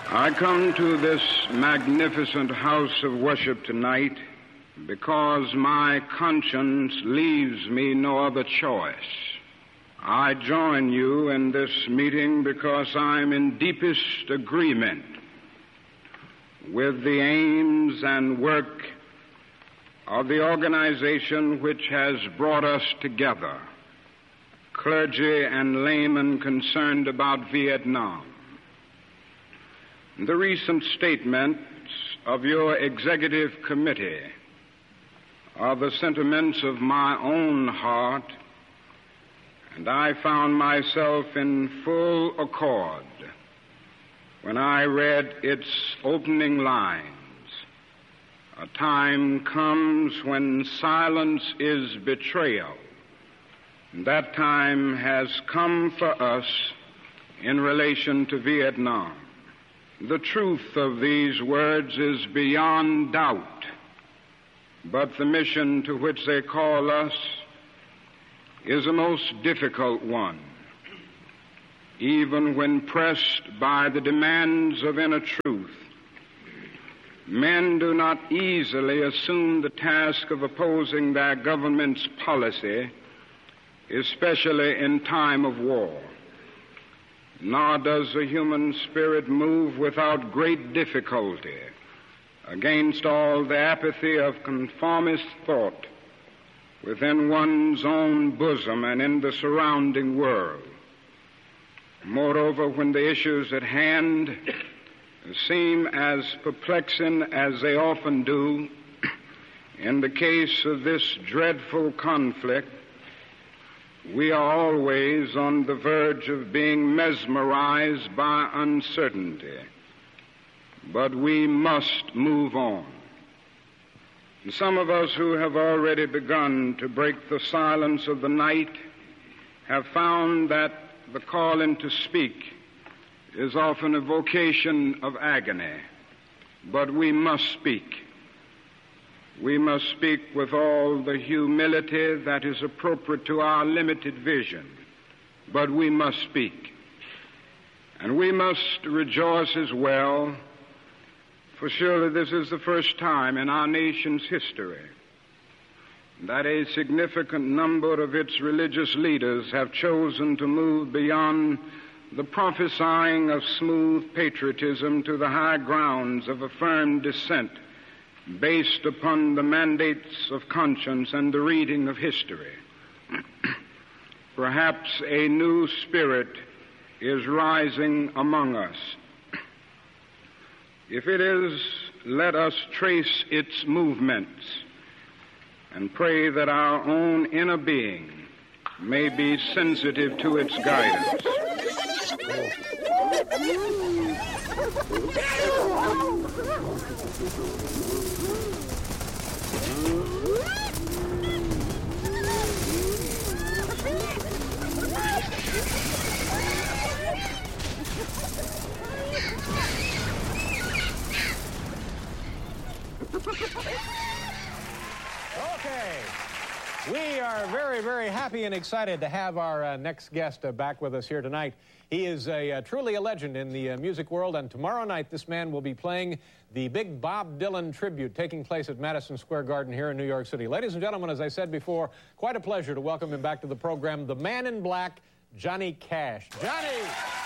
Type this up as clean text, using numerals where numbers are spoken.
I come to this magnificent house of worship tonight because my conscience leaves me no other choice. I join you in this meeting because I'm in deepest agreement with the aims and work of the organization which has brought us together, clergy and laymen concerned about Vietnam. The recent statements of your executive committee are the sentiments of my own heart, and I found myself in full accord when I read its opening lines. A time comes when silence is betrayal. And that time has come for us in relation to Vietnam. The truth of these words is beyond doubt, but the mission to which they call us is a most difficult one. Even when pressed by the demands of inner truth, men do not easily assume the task of opposing their government's policy, especially in time of war. Nor does the human spirit move without great difficulty against all the apathy of conformist thought within one's own bosom and in the surrounding world. Moreover, when the issues at hand seem as perplexing as they often do in the case of this dreadful conflict, we are always on the verge of being mesmerized by uncertainty. But we must move on. And some of us who have already begun to break the silence of the night have found that the calling to speak is often a vocation of agony. But we must speak. We must speak with all the humility that is appropriate to our limited vision. But we must speak. And we must rejoice as well, for surely this is the first time in our nation's history that a significant number of its religious leaders have chosen to move beyond the prophesying of smooth patriotism to the high grounds of a firm dissent based upon the mandates of conscience and the reading of history. Perhaps a new spirit is rising among us. If it is, let us trace its movements and pray that our own inner being may be sensitive to its guidance. Okay. We are very, very happy and excited to have our next guest back with us here tonight. He is truly a legend in the music world, and tomorrow night this man will be playing the big Bob Dylan tribute taking place at Madison Square Garden here in New York City. Ladies and gentlemen, as I said before, quite a pleasure to welcome him back to the program, the man in black, Johnny Cash. Johnny!